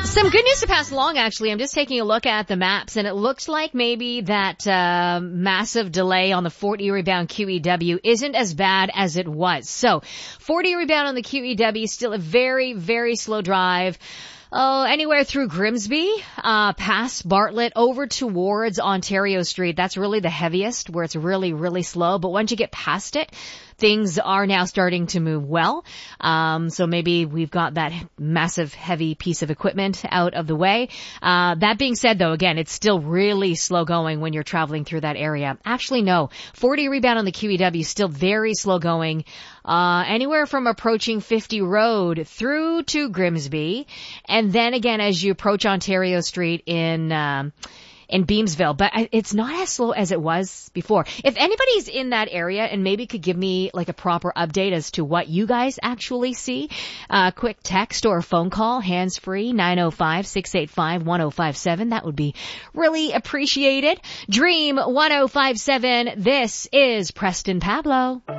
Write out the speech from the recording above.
Some good news to pass along, actually. I'm just taking a look at the maps, and it looks like maybe that massive delay on the Fort Erie bound QEW isn't as bad as it was. So, Fort Erie bound on the QEW, still a very, very slow drive. Oh, anywhere through Grimsby, past Bartlett, over towards Ontario Street. That's really the heaviest, where it's really, really slow. But once you get past it, things are now starting to move well. So maybe we've got that massive, heavy piece of equipment out of the way. That being said, though, again, it's still really slow going when you're traveling through that area. Actually, no. 40 rebound on the QEW, still very slow going. Anywhere from approaching 50 Road through to Grimsby. And then again, as you approach Ontario Street in Beamsville, but it's not as slow as it was before. If anybody's in that area and maybe could give me like a proper update as to what you guys actually see, quick text or phone call, hands-free, 905-685-1057. That would be really appreciated. Dream 1057. This is Preston Pablo.